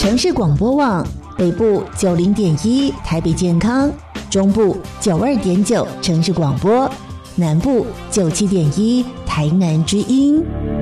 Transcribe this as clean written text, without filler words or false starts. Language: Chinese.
城市广播网，北部90.1台北健康，中部92.9城市广播，南部97.1台南之音。